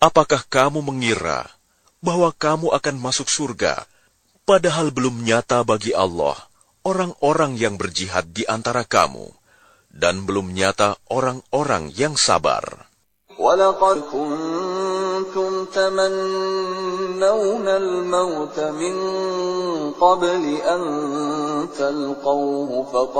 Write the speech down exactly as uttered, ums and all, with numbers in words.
Apakah kamu mengira bahwa kamu akan masuk surga, padahal belum nyata bagi Allah orang-orang yang berjihad di antara kamu, dan belum nyata orang-orang yang sabar. وَلَقَدْ كُنْتُمْ تَمَنَّوْنَ الْمَوْتَ مِنْ قَبْلِ أَنْ تَلْقَوْهُ